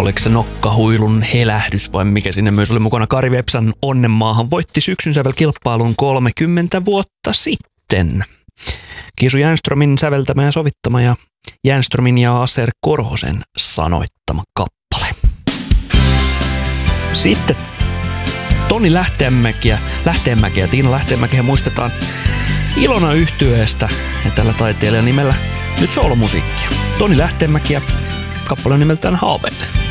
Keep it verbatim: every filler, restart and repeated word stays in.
oliko se nokkahuilun helähdys vai mikä siinä myös oli mukana. Kari Vepsan Onnenmaahan voitti syksyn sävelkilpailun kolmekymmentä vuotta sitten. Kiisu Jänströmin säveltämä ja sovittama ja Jänströmin ja Aser Korhosen sanoittama kappale. Sitten Toni Lähteenmäki ja, Lähteenmäki ja Tiina Lähteenmäkiä muistetaan Ilona yhtyeestä ja tällä taiteilijan nimellä nyt soolomusiikkia. Toni Lähteenmäki ja kappale nimeltään Haaveille.